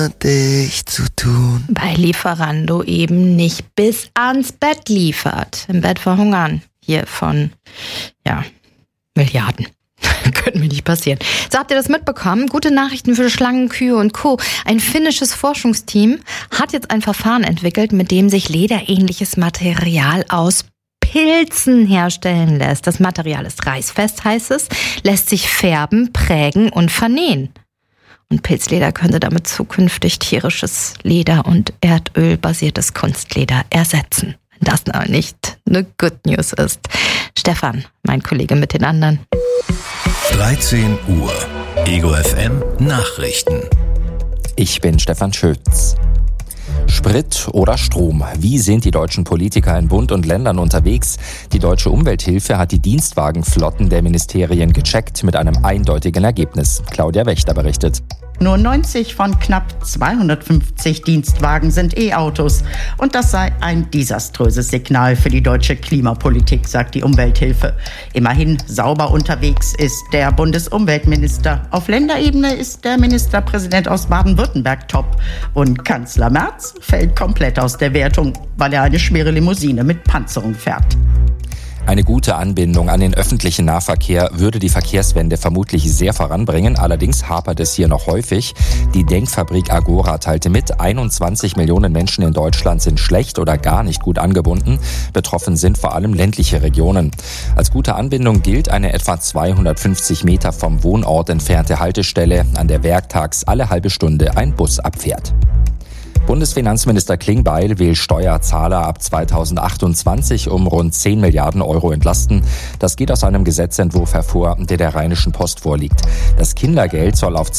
dich zu tun. Bei Lieferando eben nicht bis ans Bett liefert. Im Bett verhungern. Hier von, Milliarden. Könnte mir nicht passieren. So, habt ihr das mitbekommen? Gute Nachrichten für Schlangen, Kühe und Co. Ein finnisches Forschungsteam hat jetzt ein Verfahren entwickelt, mit dem sich lederähnliches Material aus Pilzen herstellen lässt. Das Material ist reißfest, heißt es, lässt sich färben, prägen und vernähen. Und Pilzleder könnte damit zukünftig tierisches Leder und erdölbasiertes Kunstleder ersetzen. Wenn das noch nicht eine Good News ist. Stefan, mein Kollege mit den anderen. 13 Uhr. Ego FM Nachrichten. Ich bin Stefan Schütz. Sprit oder Strom? Wie sind die deutschen Politiker in Bund und Ländern unterwegs? Die Deutsche Umwelthilfe hat die Dienstwagenflotten der Ministerien gecheckt mit einem eindeutigen Ergebnis. Claudia Wächter berichtet. Nur 90 von knapp 250 Dienstwagen sind E-Autos. Und das sei ein desaströses Signal für die deutsche Klimapolitik, sagt die Umwelthilfe. Immerhin sauber unterwegs ist der Bundesumweltminister. Auf Länderebene ist der Ministerpräsident aus Baden-Württemberg top. Und Kanzler Merz fällt komplett aus der Wertung, weil er eine schwere Limousine mit Panzerung fährt. Eine gute Anbindung an den öffentlichen Nahverkehr würde die Verkehrswende vermutlich sehr voranbringen. Allerdings hapert es hier noch häufig. Die Denkfabrik Agora teilte mit, 21 Millionen Menschen in Deutschland sind schlecht oder gar nicht gut angebunden. Betroffen sind vor allem ländliche Regionen. Als gute Anbindung gilt eine etwa 250 Meter vom Wohnort entfernte Haltestelle, an der werktags alle halbe Stunde ein Bus abfährt. Bundesfinanzminister Klingbeil will Steuerzahler ab 2028 um rund 10 Milliarden Euro entlasten. Das geht aus einem Gesetzentwurf hervor, der der Rheinischen Post vorliegt. Das Kindergeld soll auf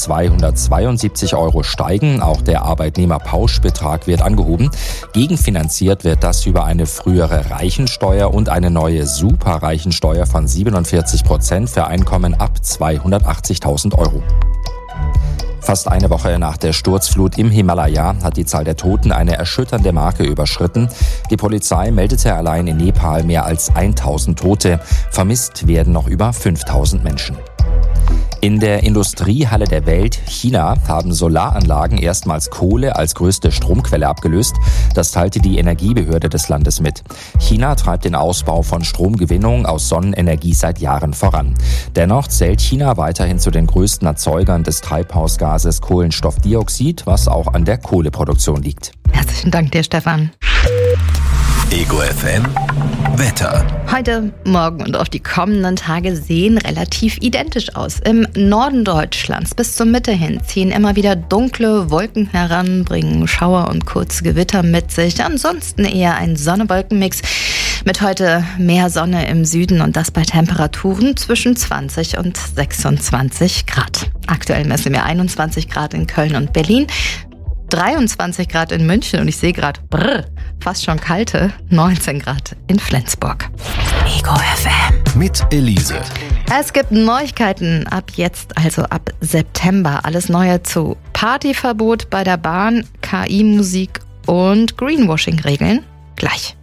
272 Euro steigen. Auch der Arbeitnehmerpauschbetrag wird angehoben. Gegenfinanziert wird das über eine frühere Reichensteuer und eine neue Superreichensteuer von 47% für Einkommen ab 280.000 Euro. Fast eine Woche nach der Sturzflut im Himalaya hat die Zahl der Toten eine erschütternde Marke überschritten. Die Polizei meldete allein in Nepal mehr als 1000 Tote. Vermisst werden noch über 5000 Menschen. In der Industriehalle der Welt, China, haben Solaranlagen erstmals Kohle als größte Stromquelle abgelöst. Das teilte die Energiebehörde des Landes mit. China treibt den Ausbau von Stromgewinnung aus Sonnenenergie seit Jahren voran. Dennoch zählt China weiterhin zu den größten Erzeugern des Treibhausgases Kohlenstoffdioxid, was auch an der Kohleproduktion liegt. Herzlichen Dank dir, Stefan. Ego FM Wetter. Heute, morgen und auch die kommenden Tage sehen relativ identisch aus. Im Norden Deutschlands bis zur Mitte hin ziehen immer wieder dunkle Wolken heran, bringen Schauer und kurze Gewitter mit sich. Ansonsten eher ein Sonne-Wolken-Mix mit heute mehr Sonne im Süden und das bei Temperaturen zwischen 20 und 26 Grad. Aktuell messen wir 21 Grad in Köln und Berlin. 23 Grad in München und ich sehe gerade, fast schon kalte, 19 Grad in Flensburg. Ego FM. Mit Elise. Es gibt Neuigkeiten ab jetzt, also ab September. Alles Neue zu Partyverbot bei der Bahn, KI-Musik und Greenwashing-Regeln. Gleich.